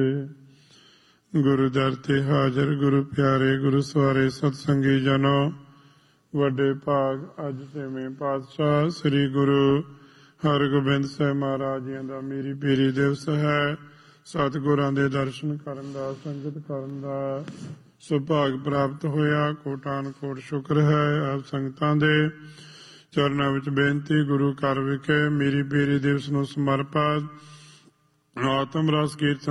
ਗੁਰੂ ਦਰ ਤੇ ਹਾਜ਼ਰ ਗੁਰੂ ਪਿਆਰੇ ਗੁਰੂ ਸਵਾਰੇ ਸਤਸੰਗੀ ਜਨੋ, ਵੱਡੇ ਭਾਗ ਅੱਜ 6ਵੇਂ ਪਾਤਸ਼ਾਹ ਸ੍ਰੀ ਗੁਰੂ ਹਰਗੋਬਿੰਦ ਸਾਹਿਬ ਮਹਾਰਾਜ ਜੀ ਦਾ ਮੀਰੀ ਪੀਰੀ ਦਿਵਸ ਹੈ। ਸਤਿਗੁਰਾਂ ਦੇ ਦਰਸ਼ਨ ਕਰਨ ਦਾ, ਸੰਗਤ ਕਰਨ ਦਾ ਸੁਭਾਗ ਪ੍ਰਾਪਤ ਹੋਇਆ। ਕੋਟਾਨ ਕੋਟ ਸ਼ੁਕਰ ਹੈ। ਆਪ ਸੰਗਤਾਂ ਦੇ ਚਰਨਾਂ ਵਿੱਚ ਬੇਨਤੀ, ਗੁਰੂ ਘਰ ਵਿਖੇ ਮੀਰੀ ਪੀਰੀ ਦਿਵਸ ਨੂੰ ਸਮਰਪਿਤ ਆਤਮ ਰਸ ਕੀਰਤਨ